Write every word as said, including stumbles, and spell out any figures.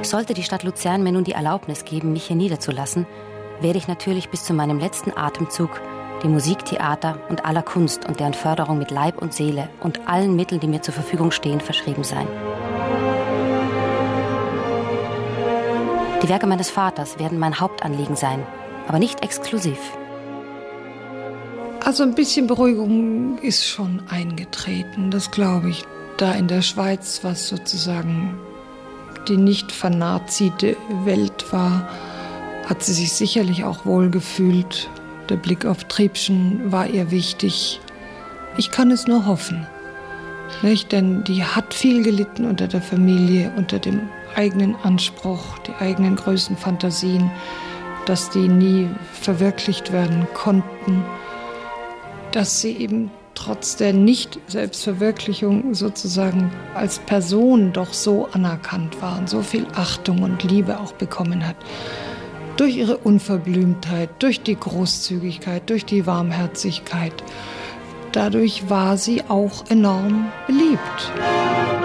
Sollte die Stadt Luzern mir nun die Erlaubnis geben, mich hier niederzulassen, werde ich natürlich bis zu meinem letzten Atemzug dem Musiktheater und aller Kunst und deren Förderung mit Leib und Seele und allen Mitteln, die mir zur Verfügung stehen, verschrieben sein. Die Werke meines Vaters werden mein Hauptanliegen sein, aber nicht exklusiv. Also ein bisschen Beruhigung ist schon eingetreten, das glaube ich. Da in der Schweiz, was sozusagen die nicht vernazite Welt war, hat sie sich sicherlich auch wohl gefühlt. Der Blick auf Triebschen war ihr wichtig. Ich kann es nur hoffen. Nicht? Denn die hat viel gelitten unter der Familie, unter dem eigenen Anspruch, die eigenen größten Fantasien, dass die nie verwirklicht werden konnten. Dass sie eben trotz der Nicht-Selbstverwirklichung sozusagen als Person doch so anerkannt war und so viel Achtung und Liebe auch bekommen hat. Durch ihre Unverblümtheit, durch die Großzügigkeit, durch die Warmherzigkeit. Dadurch war sie auch enorm beliebt.